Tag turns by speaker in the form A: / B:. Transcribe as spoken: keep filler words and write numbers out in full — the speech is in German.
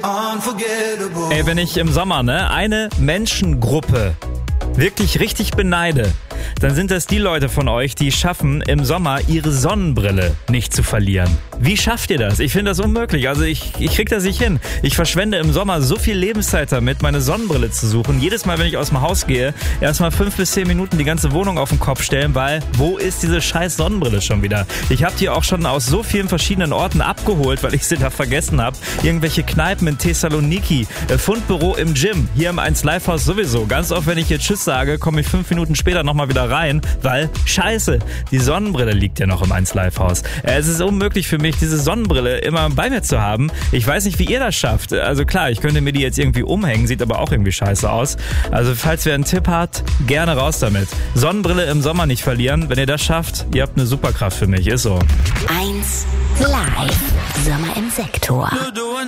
A: Ey, wenn ich im Sommer, ne, eine Menschengruppe wirklich richtig beneide, dann sind das die Leute von euch, die schaffen, im Sommer ihre Sonnenbrille nicht zu verlieren. Wie schafft ihr das? Ich finde das unmöglich. Also ich, ich krieg das nicht hin. Ich verschwende im Sommer so viel Lebenszeit damit, meine Sonnenbrille zu suchen. Jedes Mal, wenn ich aus dem Haus gehe, erstmal fünf bis zehn Minuten die ganze Wohnung auf den Kopf stellen, weil wo ist diese scheiß Sonnenbrille schon wieder? Ich habe die auch schon aus so vielen verschiedenen Orten abgeholt, weil ich sie da vergessen habe. Irgendwelche Kneipen in Thessaloniki, Fundbüro im Gym, hier im eins Live Haus sowieso. Ganz oft, wenn ich hier Tschüss sage, komme ich fünf Minuten später nochmal wieder rein, weil, scheiße, die Sonnenbrille liegt ja noch im eins Live Haus. Es ist unmöglich für mich, diese Sonnenbrille immer bei mir zu haben. Ich weiß nicht, wie ihr das schafft. Also klar, ich könnte mir die jetzt irgendwie umhängen, sieht aber auch irgendwie scheiße aus. Also falls wer einen Tipp hat, gerne raus damit. Sonnenbrille im Sommer nicht verlieren. Wenn ihr das schafft, ihr habt eine Superkraft für mich, ist so.
B: eins Live, Sommer im Sektor.